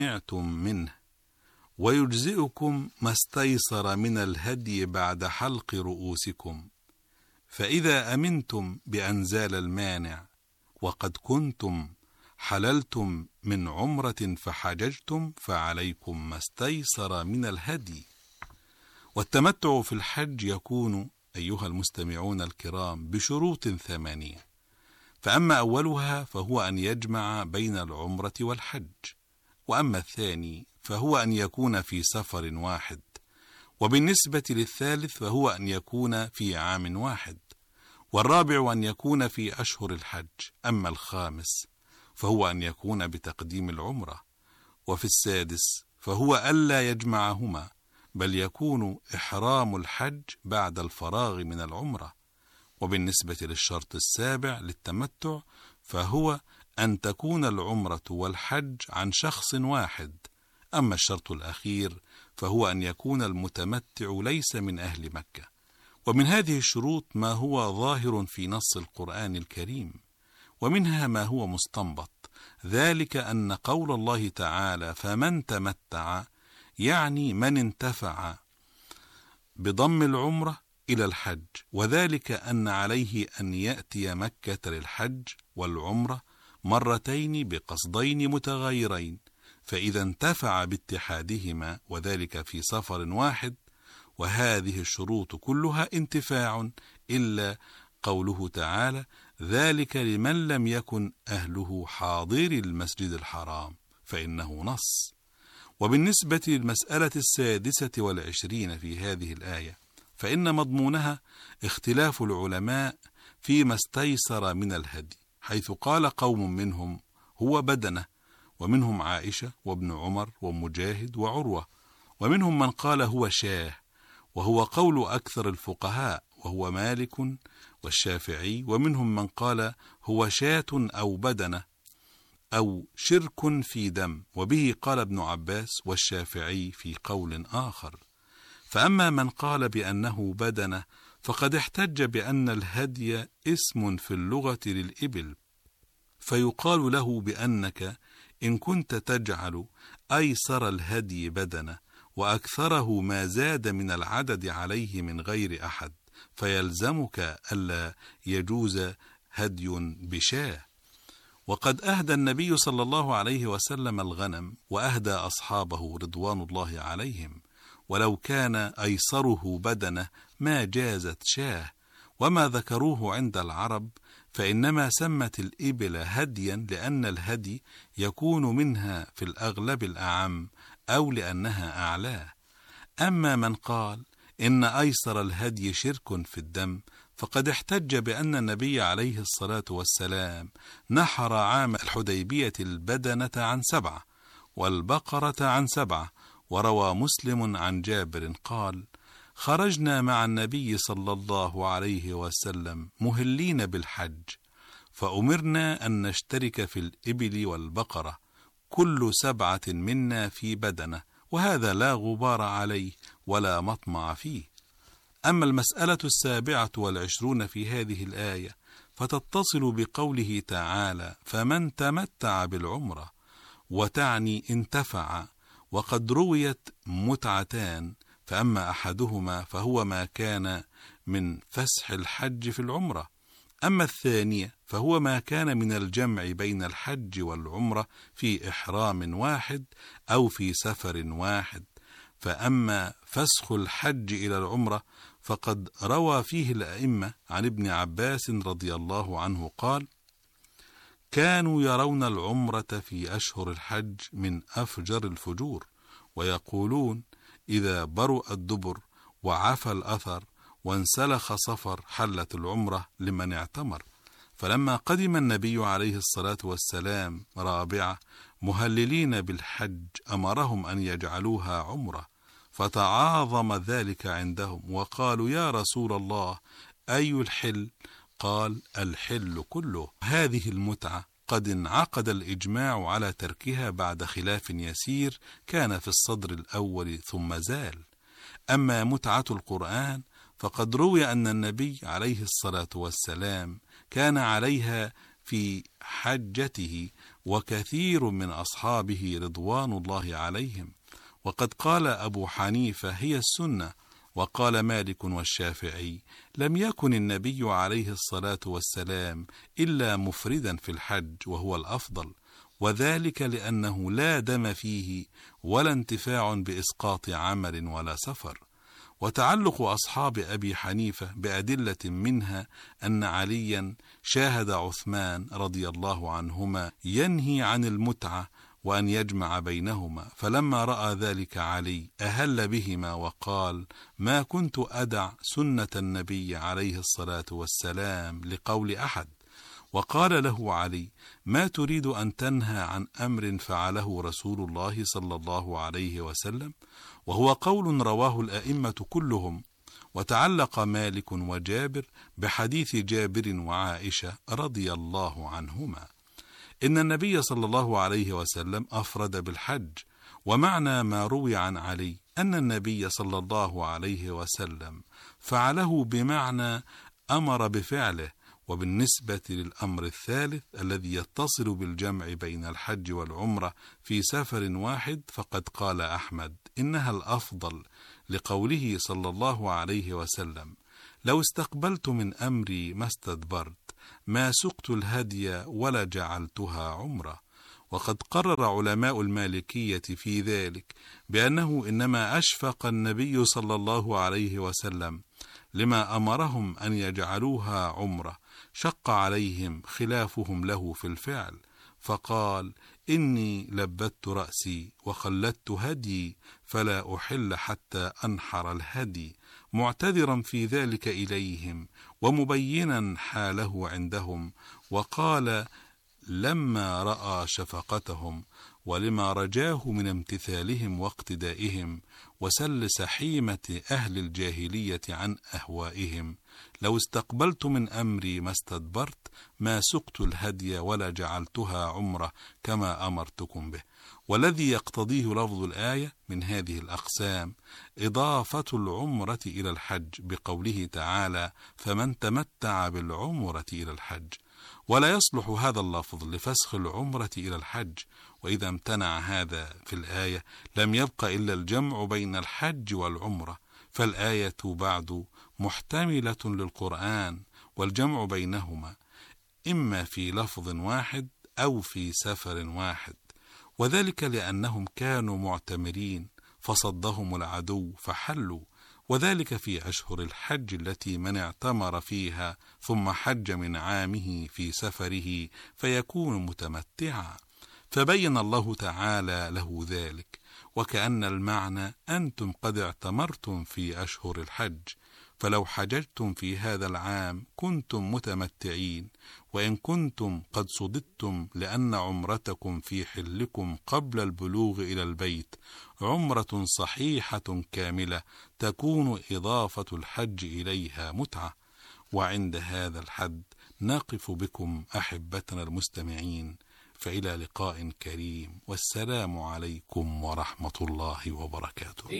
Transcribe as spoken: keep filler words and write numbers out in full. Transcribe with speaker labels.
Speaker 1: سمعتم منه، ويجزئكم ما استيسر من الهدي بعد حلق رؤوسكم. فإذا أمنتم بأن زال المانع وقد كنتم حللتم من عمرة فحججتم فعليكم ما استيسر من الهدي. والتمتع في الحج يكون أيها المستمعون الكرام بشروط ثمانية، فأما أولها فهو أن يجمع بين العمرة والحج، وأما الثاني فهو أن يكون في سفر واحد، وبالنسبة للثالث فهو أن يكون في عام واحد، والرابع أن يكون في أشهر الحج. أما الخامس فهو أن يكون بتقديم العمرة، وفي السادس فهو ألا يجمعهما، بل يكون إحرام الحج بعد الفراغ من العمرة. وبالنسبة للشرط السابع للتمتع فهو أن تكون العمرة والحج عن شخص واحد. أما الشرط الأخير فهو أن يكون المتمتع ليس من أهل مكة. ومن هذه الشروط ما هو ظاهر في نص القرآن الكريم، ومنها ما هو مستنبط، ذلك أن قول الله تعالى فمن تمتع يعني من انتفع بضم العمرة إلى الحج، وذلك أن عليه أن يأتي مكة للحج والعمرة مرتين بقصدين متغايرين، فإذا انتفع باتحادهما وذلك في سفر واحد. وهذه الشروط كلها انتفاع إلا قوله تعالى ذلك لمن لم يكن أهله حاضر المسجد الحرام، فإنه نص. وبالنسبة للمسألة السادسة والعشرين في هذه الآية فإن مضمونها اختلاف العلماء فيما استيسر من الهدي، حيث قال قوم منهم هو بدنة، ومنهم عائشة وابن عمر ومجاهد وعروة، ومنهم من قال هو شاه، وهو قول أكثر الفقهاء وهو مالك والشافعي، ومنهم من قال هو شاة أو بدنة أو شرك في دم، وبه قال ابن عباس والشافعي في قول آخر. فأما من قال بأنه بدنة فقد احتج بأن الهدي اسم في اللغة للإبل، فيقال له بأنك إن كنت تجعل أيسر الهدي بدنة وأكثره ما زاد من العدد عليه من غير أحد، فيلزمك ألا يجوز هدي بشاه. وقد أهدى النبي صلى الله عليه وسلم الغنم، وأهدى أصحابه رضوان الله عليهم، ولو كان أيسره بدنة ما جازت شاه. وما ذكروه عند العرب فإنما سمت الإبل هديا لأن الهدي يكون منها في الأغلب الأعم أو لأنها أعلاه. أما من قال إن أيسر الهدي شرك في الدم فقد احتج بأن النبي عليه الصلاة والسلام نحر عام الحديبية البدنة عن سبعة والبقرة عن سبعة. وروى مسلم عن جابر قال خرجنا مع النبي صلى الله عليه وسلم مهلين بالحج، فأمرنا أن نشترك في الإبل والبقرة كل سبعة منا في بدنة، وهذا لا غبار عليه ولا مطمع فيه. أما المسألة السابعة والعشرون في هذه الآية فتتصل بقوله تعالى فمن تمتع بالعمرة، وتعني انتفع، وقد رويت متعتان، فأما أحدهما فهو ما كان من فسح الحج في العمرة، أما الثانية فهو ما كان من الجمع بين الحج والعمرة في إحرام واحد أو في سفر واحد. فأما فسخ الحج إلى العمرة فقد روى فيه الأئمة عن ابن عباس رضي الله عنه قال كانوا يرون العمرة في أشهر الحج من أفجر الفجور، ويقولون إذا برؤ الدبر وعفى الأثر وانسلخ صفر حلت العمرة لمن اعتمر. فلما قدم النبي عليه الصلاة والسلام رابعة مهللين بالحج أمرهم أن يجعلوها عمرة، فتعاظم ذلك عندهم وقالوا يا رسول الله أي الحل؟ قال الحل كله. هذه المتعة قد انعقد الإجماع على تركها بعد خلاف يسير كان في الصدر الأول ثم زال. أما متعة القرآن فقد روي أن النبي عليه الصلاة والسلام كان عليها في حجته وكثير من أصحابه رضوان الله عليهم. وقد قال أبو حنيفة هي السنة، وقال مالك والشافعي لم يكن النبي عليه الصلاة والسلام إلا مفردا في الحج وهو الأفضل، وذلك لأنه لا دم فيه ولا انتفاع بإسقاط عمل ولا سفر. وتعلق أصحاب أبي حنيفة بأدلة منها أن عليا شاهد عثمان رضي الله عنهما ينهي عن المتعة وأن يجمع بينهما، فلما رأى ذلك علي أهل بهما وقال: ما كنت أدع سنة النبي عليه الصلاة والسلام لقول أحد. وقال له علي: ما تريد أن تنهى عن أمر فعله رسول الله صلى الله عليه وسلم؟ وهو قول رواه الأئمة كلهم. وتعلق مالك وجابر بحديث جابر وعائشة رضي الله عنهما إن النبي صلى الله عليه وسلم أفرد بالحج. ومعنى ما روي عن علي أن النبي صلى الله عليه وسلم فعله بمعنى أمر بفعله. وبالنسبة للأمر الثالث الذي يتصل بالجمع بين الحج والعمرة في سفر واحد، فقد قال أحمد إنها الأفضل لقوله صلى الله عليه وسلم: لو استقبلت من أمري ما استدبرت، ما سقت الهدي ولا جعلتها عمرة. وقد قرر علماء المالكية في ذلك بأنه إنما أشفق النبي صلى الله عليه وسلم لما أمرهم أن يجعلوها عمرة، شق عليهم خلافهم له في الفعل، فقال: إني لبت رأسي وخلدت هدي فلا أحل حتى أنحر الهدي، معتذرا في ذلك إليهم ومبينا حاله عندهم. وقال لما رأى شفقتهم ولما رجاه من امتثالهم واقتدائهم وسلس حيمة أهل الجاهلية عن أهوائهم: لو استقبلت من أمري ما استدبرت، ما سقت الهدي ولا جعلتها عمرة كما أمرتكم به. والذي يقتضيه لفظ الآية من هذه الأقسام إضافة العمرة إلى الحج بقوله تعالى: فمن تمتع بالعمرة إلى الحج. ولا يصلح هذا اللفظ لفسخ العمرة إلى الحج، وإذا امتنع هذا في الآية لم يبق إلا الجمع بين الحج والعمرة، فالآية بعد محتملة للقرآن والجمع بينهما إما في لفظ واحد أو في سفر واحد، وذلك لأنهم كانوا معتمرين فصدهم العدو فحلوا، وذلك في أشهر الحج التي من اعتمر فيها ثم حج من عامه في سفره فيكون متمتعا، فبين الله تعالى له ذلك. وكأن المعنى أنتم قد اعتمرتم في أشهر الحج، فلو حججتم في هذا العام كنتم متمتعين، وإن كنتم قد صددتم لأن عمرتكم في حلكم قبل البلوغ إلى البيت عمرة صحيحة كاملة تكون إضافة الحج إليها متعة. وعند هذا الحد نقف بكم أحبتنا المستمعين، فإلى لقاء كريم، والسلام عليكم ورحمة الله وبركاته.